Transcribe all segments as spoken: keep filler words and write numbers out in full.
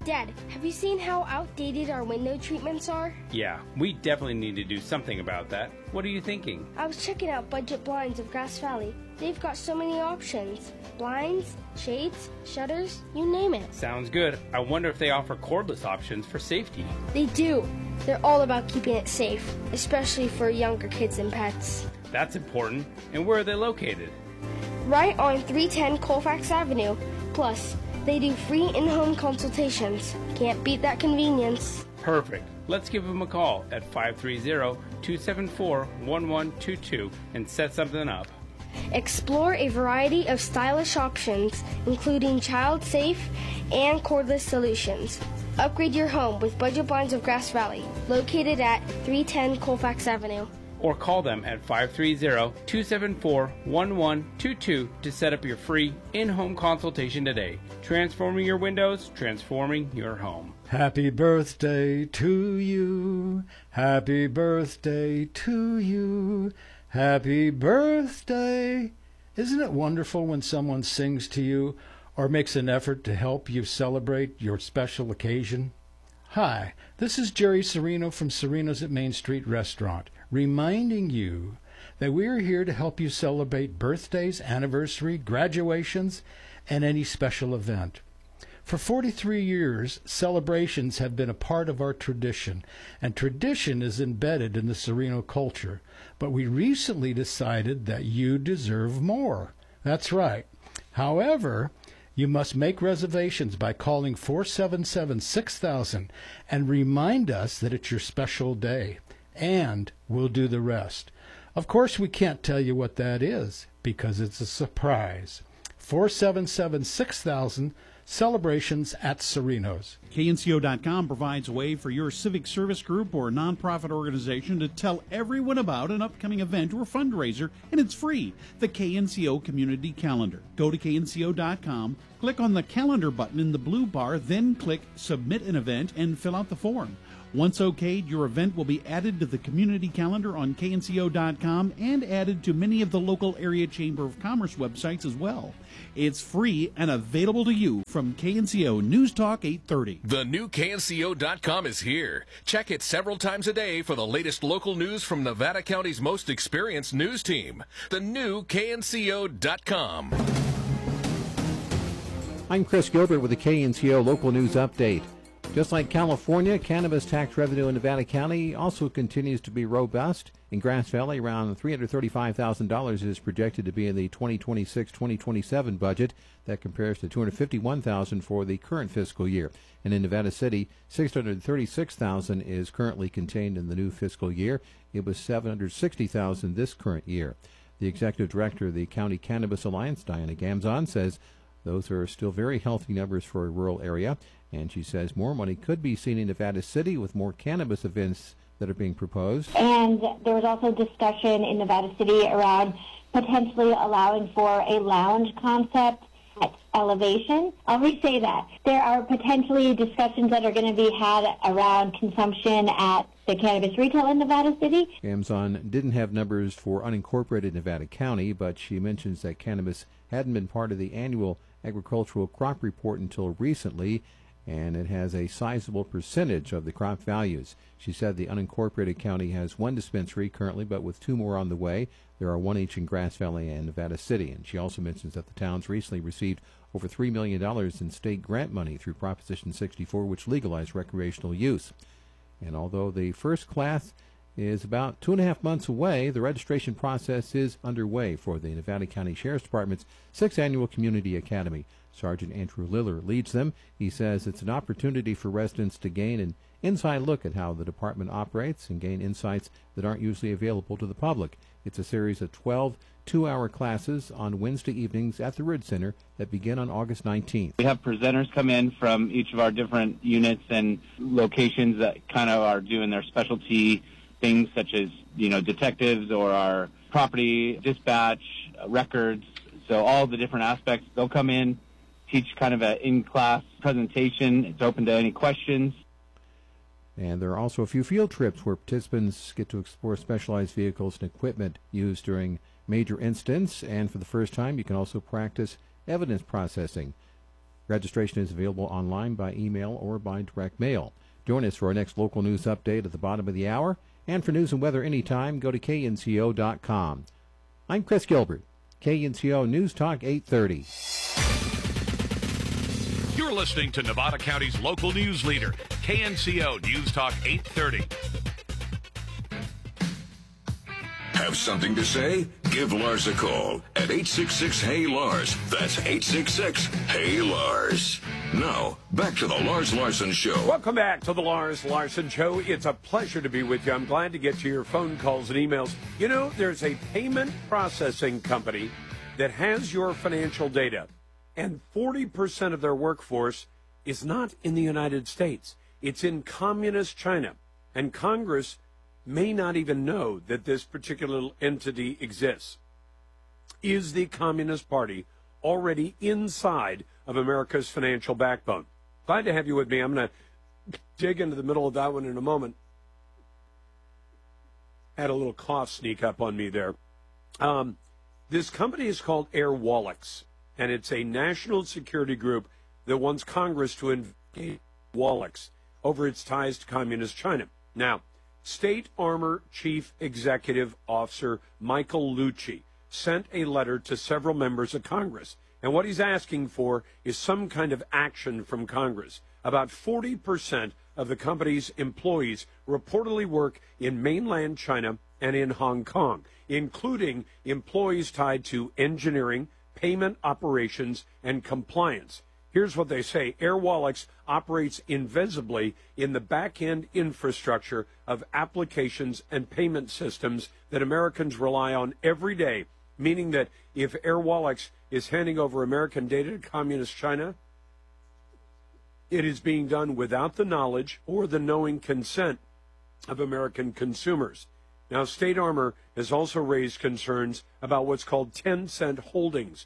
Dad, have you seen how outdated our window treatments are? Yeah, we definitely need to do something about that. What are you thinking? I was checking out Budget Blinds of Grass Valley. They've got so many options. Blinds, shades, shutters, you name it. Sounds good. I wonder if they offer cordless options for safety. They do. They're all about keeping it safe, especially for younger kids and pets. That's important. And where are they located? Right on three ten Colfax Avenue. Plus, they do free in-home consultations. Can't beat that convenience. Perfect. Let's give them a call at five three zero, two seven four, one one two two and set something up. Explore a variety of stylish options, including child-safe and cordless solutions. Upgrade your home with Budget Blinds of Grass Valley, located at three ten Colfax Avenue. Or call them at five three zero, two seven four, one one two two to set up your free in-home consultation today. Transforming your windows, transforming your home. Happy birthday to you. Happy birthday to you. Happy birthday. Isn't it wonderful when someone sings to you or makes an effort to help you celebrate your special occasion? Hi, this is Jerry Serino from Serino's at Main Street Restaurant, reminding you that we're here to help you celebrate birthdays, anniversary, graduations, and any special event. For forty-three years, celebrations have been a part of our tradition, and tradition is embedded in the Serino culture. But we recently decided that you deserve more. That's right. However, you must make reservations by calling four seven seven, six thousand and remind us that it's your special day, and we'll do the rest. Of course, we can't tell you what that is because it's a surprise. four seven seven, six thousand, celebrations at Serino's. K N C O dot com provides a way for your civic service group or nonprofit organization to tell everyone about an upcoming event or fundraiser, and it's free. The K N C O Community Calendar. Go to K N C O dot com, click on the calendar button in the blue bar, then click Submit an Event and fill out the form. Once okayed, your event will be added to the community calendar on K N C O dot com and added to many of the local area Chamber of Commerce websites as well. It's free and available to you from K N C O News Talk eight thirty. The new K N C O dot com is here. Check it several times a day for the latest local news from Nevada County's most experienced news team. The new K N C O dot com. I'm Chris Gilbert with the K N C O Local News Update. Just like California, cannabis tax revenue in Nevada County also continues to be robust. In Grass Valley, around three hundred thirty-five thousand dollars is projected to be in the twenty twenty-six twenty twenty-seven budget. That compares to two hundred fifty-one thousand dollars for the current fiscal year. And in Nevada City, six hundred thirty-six thousand dollars is currently contained in the new fiscal year. It was seven hundred sixty thousand dollars this current year. The executive director of the County Cannabis Alliance, Diana Gamzon, says those are still very healthy numbers for a rural area. And she says more money could be seen in Nevada City with more cannabis events that are being proposed. And there was also discussion in Nevada City around potentially allowing for a lounge concept at Elevation. I'll re-say that. There are potentially discussions that are going to be had around consumption at the cannabis retail in Nevada City. Gamzon didn't have numbers for unincorporated Nevada County, but she mentions that cannabis hadn't been part of the annual agricultural crop report until recently, and it has a sizable percentage of the crop values. She said the unincorporated county has one dispensary currently, but with two more on the way. There are one each in Grass Valley and Nevada City. And she also mentions that the towns recently received over three million dollars in state grant money through Proposition sixty-four, which legalized recreational use. And although the first class is about two and a half months away, the registration process is underway for the Nevada County Sheriff's Department's sixth Annual Community Academy. Sergeant Andrew Liller leads them. He says it's an opportunity for residents to gain an inside look at how the department operates and gain insights that aren't usually available to the public. It's a series of twelve two-hour classes on Wednesday evenings at the Ridge Center that begin on August nineteenth. We have presenters come in from each of our different units and locations that kind of are doing their specialty things, such as, you know, detectives or our property dispatch, uh, records. So all the different aspects, they'll come in, teach kind of an in-class presentation. It's open to any questions. And there are also a few field trips where participants get to explore specialized vehicles and equipment used during major incidents. And for the first time, you can also practice evidence processing. Registration is available online by email or by direct mail. Join us for our next local news update at the bottom of the hour. And for news and weather anytime, go to K N C O dot com. I'm Chris Gilbert, K N C O News Talk eight thirty. You're listening to Nevada County's local news leader, K N C O News Talk eight thirty. Have something to say? Give Lars a call at eight six six, H E Y, Lars. That's eight six six, Hey Lars. Now, back to the Lars Larson Show. Welcome back to the Lars Larson Show. It's a pleasure to be with you. I'm glad to get to your phone calls and emails. You know, there's a payment processing company that has your financial data, and forty percent of their workforce is not in the United States. It's in communist China, and Congress may not even know that this particular entity exists. Is the Communist Party already inside of America's financial backbone? Glad to have you with me. I'm going to dig into the middle of that one in a moment. Had a little cough sneak up on me there. Um, this company is called Airwallex, and it's a national security group that wants Congress to investigate Wallex over its ties to communist China. Now, State Armor Chief Executive Officer Michael Lucci sent a letter to several members of Congress, and what he's asking for is some kind of action from Congress. About forty percent of the company's employees reportedly work in mainland China and in Hong Kong, including employees tied to engineering, payment operations, and compliance. Here's what they say. Airwallex operates invisibly in the back-end infrastructure of applications and payment systems that Americans rely on every day, meaning that if Airwallex is handing over American data to communist China, it is being done without the knowledge or the knowing consent of American consumers. Now, State Armor has also raised concerns about what's called Tencent Holdings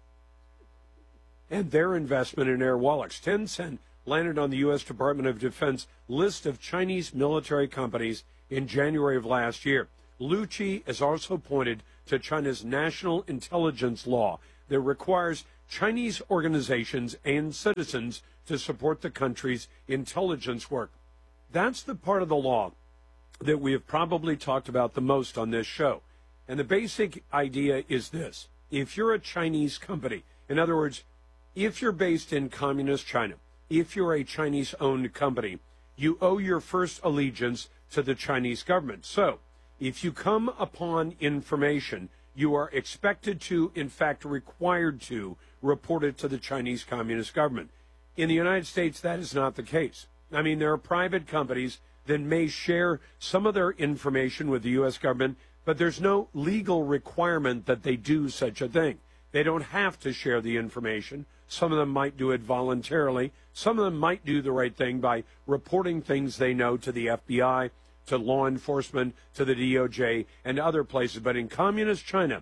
and their investment in Airwallex. Tencent landed on the U S Department of Defense list of Chinese military companies in January of last year. Lucci has also pointed to China's national intelligence law that requires Chinese organizations and citizens to support the country's intelligence work. That's the part of the law that we have probably talked about the most on this show. And the basic idea is this. If you're a Chinese company, in other words, if you're based in communist China, if you're a Chinese-owned company, you owe your first allegiance to the Chinese government. So, if you come upon information, you are expected to, in fact, required to, report it to the Chinese Communist government. In the United States, that is not the case. I mean, there are private companies that may share some of their information with the U S government, but there's no legal requirement that they do such a thing. They don't have to share the information. Some of them might do it voluntarily. Some of them might do the right thing by reporting things they know to the F B I, to law enforcement, to the D O J, and other places. But in communist China,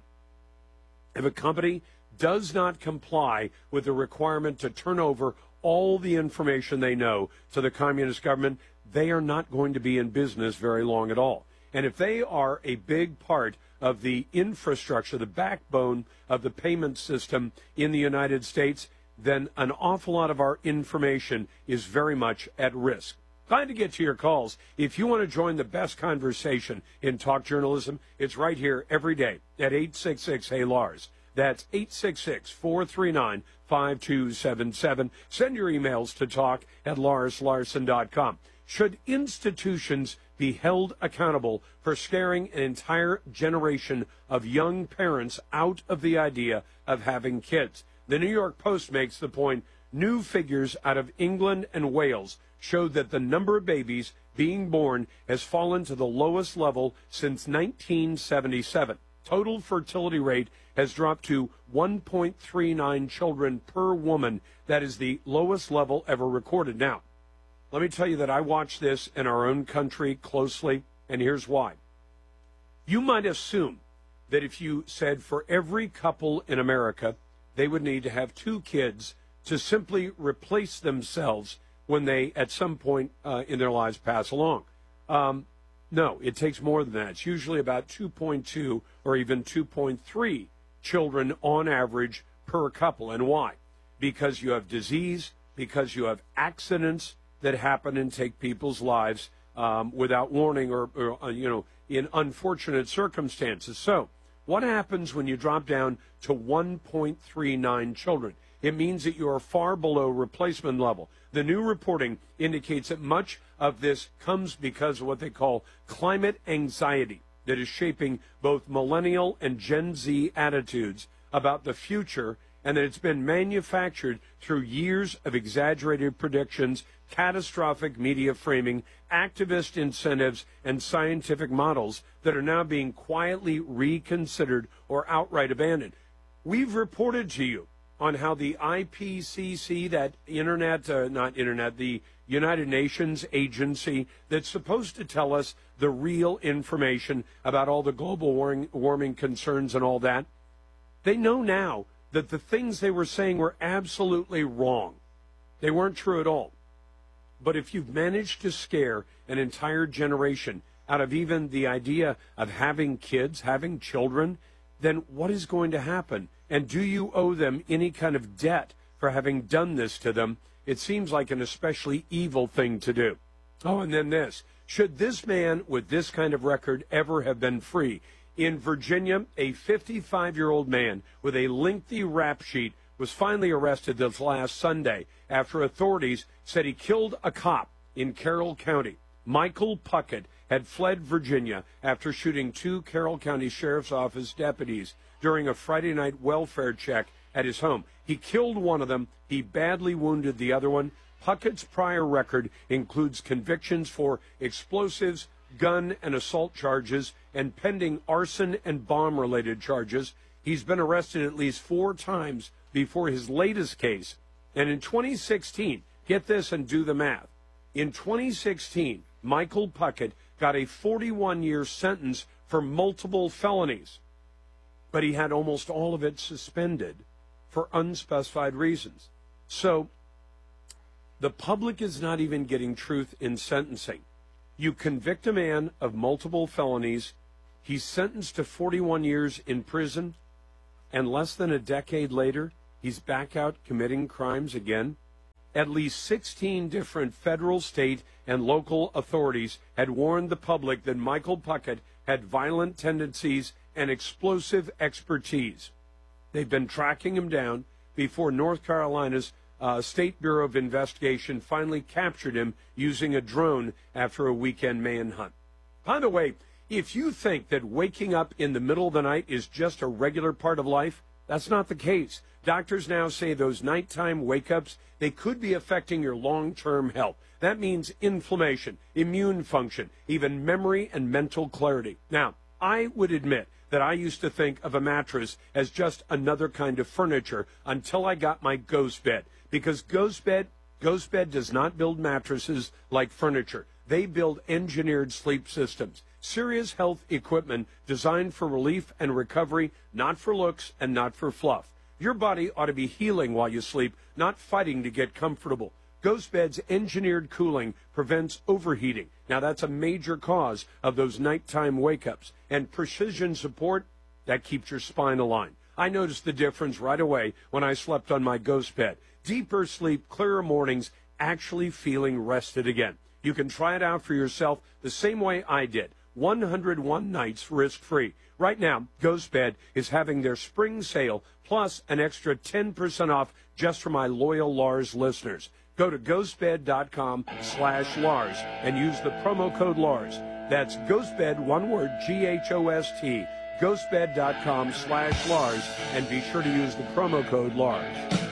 if a company does not comply with the requirement to turn over all the information they know to the communist government, they are not going to be in business very long at all. And if they are a big part of the infrastructure, the backbone of the payment system in the United States, then an awful lot of our information is very much at risk. Glad to get to your calls. If you want to join the best conversation in talk journalism, it's right here every day at eight six six, Hey Lars. That's eight six six, four three nine, five two seven seven. Send your emails to talk at lars larson dot com. Should institutions be held accountable for scaring an entire generation of young parents out of the idea of having kids? The New York Post makes the point, new figures out of England and Wales show that the number of babies being born has fallen to the lowest level since nineteen seventy-seven. Total fertility rate has dropped to one point three nine children per woman. That is the lowest level ever recorded. Now, let me tell you that I watch this in our own country closely, and here's why. You might assume that if you said for every couple in America, they would need to have two kids to simply replace themselves when they, at some point uh, in their lives, pass along. Um, no, it takes more than that. It's usually about two point two or even two point three children on average per couple. And why? because you have disease, because you have accidents that happen and take people's lives um, without warning or, or uh, you know, in unfortunate circumstances. So what happens when you drop down to one point three nine children? It means that you are far below replacement level. The new reporting indicates that much of this comes because of what they call climate anxiety that is shaping both millennial and Gen Z attitudes about the future, and that it's been manufactured through years of exaggerated predictions, catastrophic media framing, activist incentives, and scientific models that are now being quietly reconsidered or outright abandoned. We've reported to you on how the I P C C, that internet, uh, not internet, the United Nations agency that's supposed to tell us the real information about all the global warming, warming concerns and all that, they know now that the things they were saying were absolutely wrong. They weren't true at all. But if you've managed to scare an entire generation out of even the idea of having kids, having children, then what is going to happen? And do you owe them any kind of debt for having done this to them? It seems like an especially evil thing to do. Oh, and then this. Should this man with this kind of record ever have been free? In Virginia, a fifty-five-year-old man with a lengthy rap sheet was finally arrested this last Sunday after authorities said he killed a cop in Carroll County. Michael Puckett had fled Virginia after shooting two Carroll County Sheriff's Office deputies during a Friday night welfare check at his home. He killed one of them. He badly wounded the other one. Puckett's prior record includes convictions for explosives, gun and assault charges, and pending arson and bomb-related charges. He's been arrested at least four times before his latest case. And in twenty sixteen, get this and do the math. In twenty sixteen, Michael Puckett got a forty-one-year sentence for multiple felonies, but he had almost all of it suspended for unspecified reasons. So the public is not even getting truth in sentencing. You convict a man of multiple felonies, he's sentenced to forty-one years in prison, and less than a decade later, he's back out committing crimes again. At least sixteen different federal, state, and local authorities had warned the public that Michael Puckett had violent tendencies and explosive expertise. They've been tracking him down before North Carolina's uh, State Bureau of Investigation finally captured him using a drone after a weekend manhunt. By the way, if you think that waking up in the middle of the night is just a regular part of life, that's not the case. Doctors now say those nighttime wake-ups, they could be affecting your long-term health. That means inflammation, immune function, even memory and mental clarity. Now, I would admit that I used to think of a mattress as just another kind of furniture until I got my Ghost Bed. Because Ghost Bed, Ghost Bed does not build mattresses like furniture. They build engineered sleep systems. Serious health equipment designed for relief and recovery, not for looks and not for fluff. Your body ought to be healing while you sleep, not fighting to get comfortable. Ghost Bed's engineered cooling prevents overheating. Now, that's a major cause of those nighttime wake-ups. And precision support, that keeps your spine aligned. I noticed the difference right away when I slept on my Ghost Bed. Deeper sleep, clearer mornings, actually feeling rested again. You can try it out for yourself the same way I did. one hundred one nights risk-free. Right now, Ghost Bed is having their spring sale plus an extra ten percent off just for my loyal Lars listeners. Go to ghostbed.com slash Lars and use the promo code Lars. That's Ghostbed, one word, G H O S T, ghostbed.com slash Lars, and be sure to use the promo code Lars.